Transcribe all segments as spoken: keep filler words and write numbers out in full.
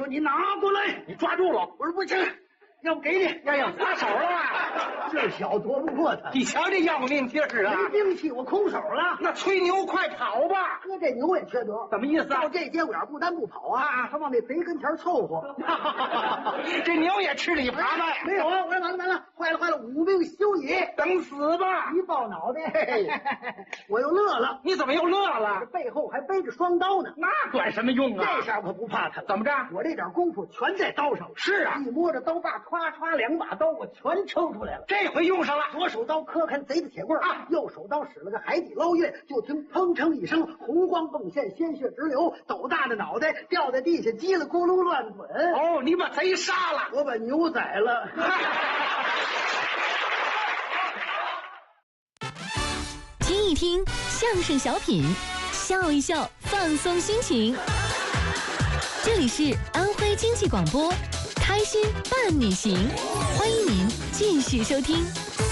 说你拿过来， 你抓住了。 我说不行，要不给你， 哎呀，撒手了！ 这小躲不过他。 你瞧这要命劲儿啊！ 没兵器，我空手了。 那吹牛，快跑吧！ 哥，这牛也缺德， 怎么意思啊？ 到这节骨眼不单不跑啊，他往那贼跟前凑合。 这牛也吃里扒外。 没有啊！我说完了完了，坏了坏了，五命休矣， 等死吧！ 一抱脑袋，我又乐了。 你怎么又乐了？ 背后还背着双刀呢， 那管什么用啊？ 这下可不怕他了。 怎么着？ 我这点功夫全在刀上。 是啊， 一摸着刀把，歘歘两把刀，我全抽出来了。 这回用上了。 左手刀磕开贼的铁棍啊，右手刀使了个海底捞月，就听砰哧一声，红光迸现，鲜血直流，斗大的脑袋掉在地下，叽里咕噜乱滚。 哦，你把贼杀了， 我把牛宰了。 听一听相声小品，笑一笑，放松心情。这里是安徽经济广播，开心伴你行，欢迎您继续收听。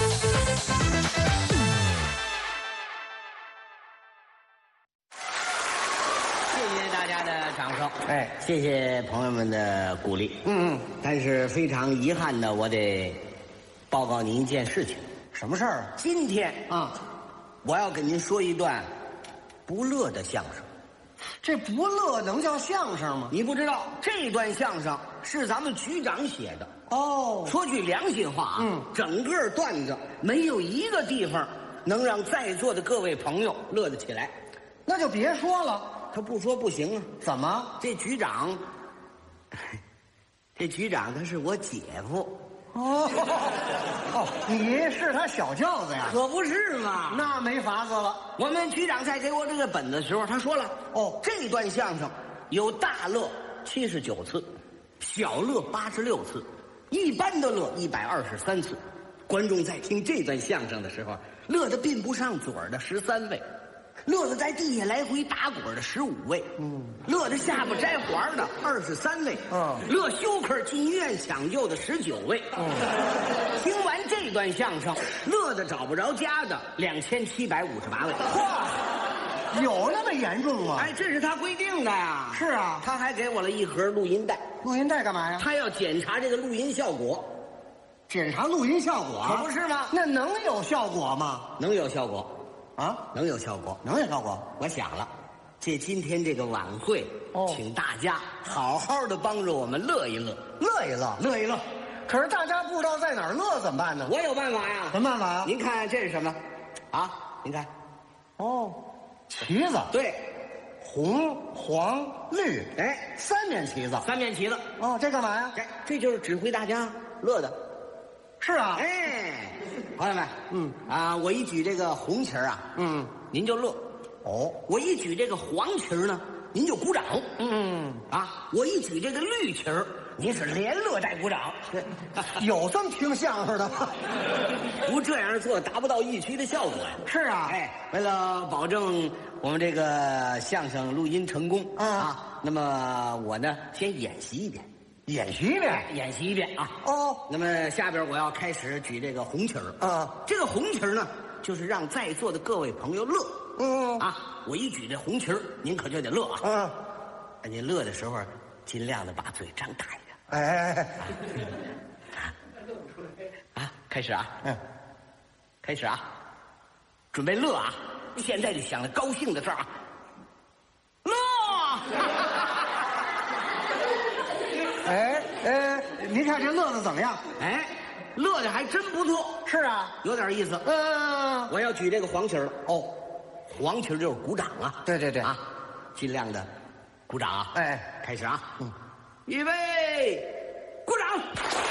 谢谢大家的掌声， 哎， 谢谢朋友们的鼓励。 嗯嗯， 但是非常遗憾的，我得报告您一件事情。 什么事儿？ 今天啊， 我要给您说一段不乐的相声。 这不乐能叫相声吗？ 你不知道，这段相声是咱们局长写的。 哦， 说句良心话啊， 嗯， 整个段子没有一个地方能让在座的各位朋友乐得起来。 那就别说了。 他不说不行啊。 怎么？ 这局长，这局长他是我姐夫。 哦哦，你是他小舅子呀？ 可不是嘛。 那没法子了。 我们局长在给我这个本子的时候，他说了， 哦， 这段相声有大乐七十九次，小乐八十六次，一般的乐一百二十三次。观众在听这段相声的时候，乐得并不上嘴儿的十三位，乐得在地下来回打滚的十五位， 嗯， 乐得下巴摘环的二十三位， 嗯， 乐休克进医院抢救的十九位， 嗯， 听完这段相声，乐得找不着家的两千七百五十八位。 哇，有那么严重吗？ 哎，这是他规定的呀。 是啊， 他还给我了一盒录音带， 录音带干嘛呀？ 他要检查这个录音效果。 检查录音效果， 可不是吗？ 那能有效果吗？ 能有效果啊， 能有效果， 能有效果。 我想了，借今天这个晚会， 哦， 请大家好好的帮着我们乐一乐， 乐一乐， 乐一乐。 可是大家不知道在哪儿乐怎么办呢？ 我有办法呀。 什么办法呀？ 您看这是什么？啊，您看， 哦，旗子。 对， 红、黄、绿， 哎， 三面旗子。 三面旗子。 哦，这干嘛呀？ 这这就是指挥大家乐的。 是啊。 哎，朋友们， 嗯啊，我一举这个红旗儿啊， 嗯， 您就乐。 哦， 我一举这个黄旗儿呢，您就鼓掌。 嗯啊，我一举这个绿旗儿，您是连乐带鼓掌。 有这么听相声的吗？ 不这样做达不到一区的效果呀。 是啊。 哎，为了保证我们这个相声录音成功， 嗯啊，那么我呢先演习一遍。 演习一遍， 演习一遍啊！ 哦， 那么下边我要开始举这个红旗儿啊。 这个红旗儿呢，就是让在座的各位朋友乐。 嗯啊，我一举这红旗儿，您可就得乐啊。 嗯， 您乐的时候，尽量的把嘴张大一点。 哎哎哎，啊，开始啊， 嗯， 开始啊，准备乐啊！现在就想着高兴的事儿啊，乐！ 哎哎，您看这乐的怎么样？ 哎，乐的还真不错。 是啊， 有点意思。 嗯， 我要举这个黄旗儿了。哦，黄旗儿就是鼓掌啊。 对对对啊，尽量的鼓掌啊。 哎， 开始啊。 嗯， 预备，鼓掌。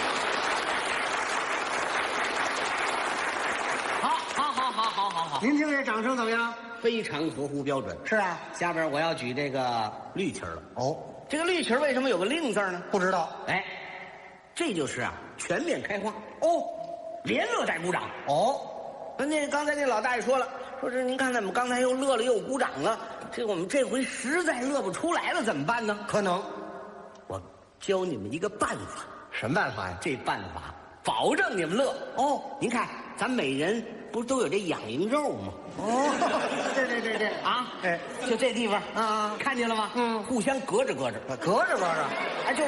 好，好，好，好，好，好，好。 您听这掌声怎么样？ 非常合乎标准。 是啊。 下边我要举这个绿旗儿了。 哦， 这个绿旗儿为什么有个令字呢？ 不知道。 哎，这就是啊，全面开花。 哦， 连乐带鼓掌。 哦， 那刚才那老大爷说了，说是您看咱们刚才又乐了又鼓掌了，这我们这回实在乐不出来了，怎么办呢？ 可能。 我教你们一个办法。 什么办法呀？ 这办法保证你们乐。哦，您看咱每人不都有这痒痒肉吗？ 哦，对对对对啊， 哎， 就这地方啊， 看见了吗？ 嗯， 互相隔着隔着， 隔着隔着， 哎，就